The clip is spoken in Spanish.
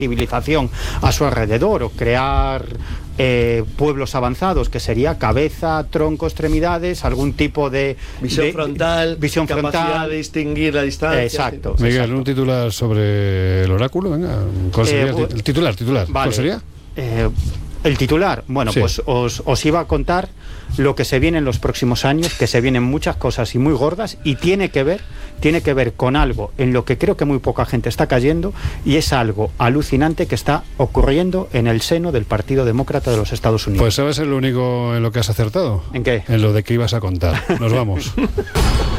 civilización a su alrededor, o crear pueblos avanzados, que sería cabeza, tronco, extremidades, algún tipo de visión frontal, capacidad de distinguir la distancia. Exacto. Miguel, exacto. un titular sobre el oráculo, venga, ¿cuál sería el titular? Vale. ¿Cuál sería? El titular, bueno, sí. Pues os iba a contar lo que se viene en los próximos años, que se vienen muchas cosas y muy gordas, y tiene que ver con algo en lo que creo que muy poca gente está cayendo, y es algo alucinante que está ocurriendo en el seno del Partido Demócrata de los Estados Unidos. Pues ¿sabes lo único en lo que has acertado? ¿En qué? En lo de que ibas a contar. Nos vamos.